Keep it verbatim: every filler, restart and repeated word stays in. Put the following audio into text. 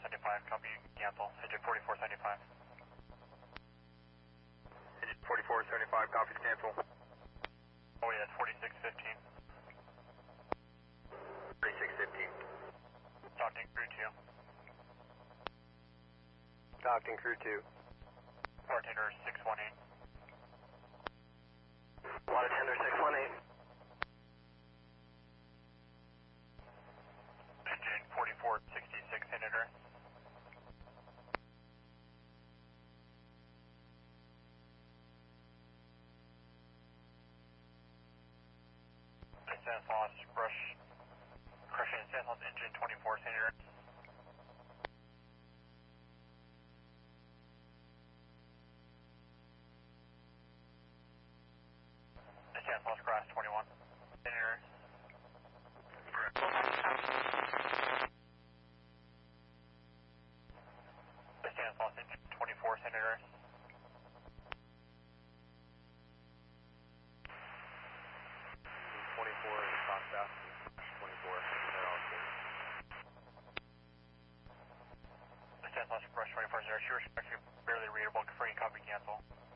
seventy-five, copy, cancel, engine forty-four seventy-five. Engine forty-four seventy-five, copy, cancel. Oh yeah, forty-six fifteen. forty-six fifteen. Stockton crew two. Stockton crew two. Bartender six one eight. Bartender six one eight. Engine forty-four sixty-six, Senator. Stanislaus, brush, crushing Stanislaus, engine twenty-four, Senator. Stanislaus, cross twenty-one, Senator. Stanislaus, engine twenty-four, Senator. twenty-four is Costa. twenty-four. They're all good. Stanislaus, brush twenty-four, zero. She respects you barely readable, confirming copy, cancel.